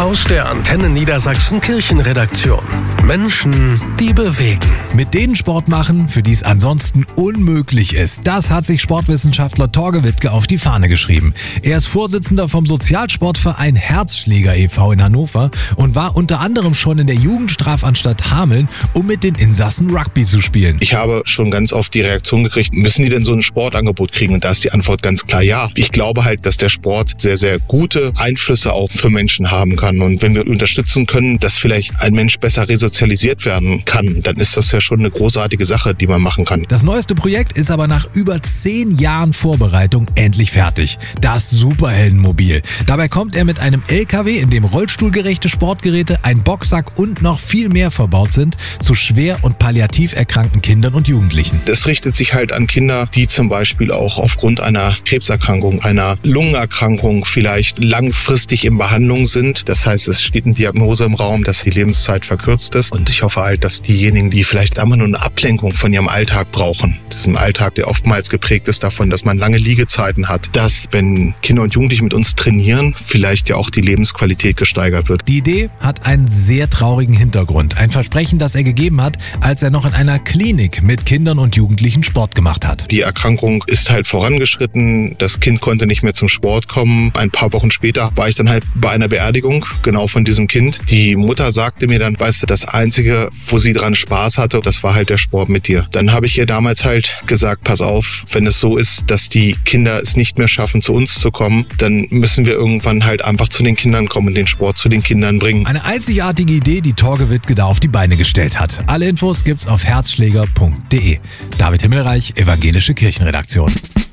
Aus der Antenne Niedersachsen Kirchenredaktion. Menschen, die bewegen. Mit denen Sport machen, für die es ansonsten unmöglich ist. Das hat sich Sportwissenschaftler Torge Wittke auf die Fahne geschrieben. Er ist Vorsitzender vom Sozialsportverein Herzschläger e.V. in Hannover und war unter anderem schon in der Jugendstrafanstalt Hameln, um mit den Insassen Rugby zu spielen. Ich habe schon ganz oft die Reaktion gekriegt, müssen die denn so ein Sportangebot kriegen? Und da ist die Antwort ganz klar ja. Ich glaube halt, dass der Sport sehr, sehr gute Einflüsse auch für Menschen haben kann. Und wenn wir unterstützen können, dass vielleicht ein Mensch besser resozialisiert werden kann, dann ist das ja schon eine großartige Sache, die man machen kann. Das neueste Projekt ist aber nach über 10 Jahren Vorbereitung endlich fertig. Das Superheldenmobil. Dabei kommt er mit einem LKW, in dem rollstuhlgerechte Sportgeräte, ein Boxsack und noch viel mehr verbaut sind, zu schwer und palliativ erkrankten Kindern und Jugendlichen. Das richtet sich halt an Kinder, die zum Beispiel auch aufgrund einer Krebserkrankung, einer Lungenerkrankung vielleicht langfristig in Behandlung sind. Das heißt, es steht eine Diagnose im Raum, dass die Lebenszeit verkürzt ist. Und ich hoffe halt, dass diejenigen, die vielleicht einmal nur eine Ablenkung von ihrem Alltag brauchen, diesem Alltag, der oftmals geprägt ist davon, dass man lange Liegezeiten hat, dass, wenn Kinder und Jugendliche mit uns trainieren, vielleicht ja auch die Lebensqualität gesteigert wird. Die Idee hat einen sehr traurigen Hintergrund. Ein Versprechen, das er gegeben hat, als er noch in einer Klinik mit Kindern und Jugendlichen Sport gemacht hat. Die Erkrankung ist halt vorangeschritten. Das Kind konnte nicht mehr zum Sport kommen. Ein paar Wochen später war ich dann halt bei einer Beerdigung, genau von diesem Kind. Die Mutter sagte mir dann, weißt du, das Einzige, wo sie dran Spaß hatte, das war halt der Sport mit dir. Dann habe ich ihr damals halt gesagt, pass auf, wenn es so ist, dass die Kinder es nicht mehr schaffen, zu uns zu kommen, dann müssen wir irgendwann halt einfach zu den Kindern kommen und den Sport zu den Kindern bringen. Eine einzigartige Idee, die Torge Wittke da auf die Beine gestellt hat. Alle Infos gibt's auf herzschläger.de. David Himmelreich, Evangelische Kirchenredaktion.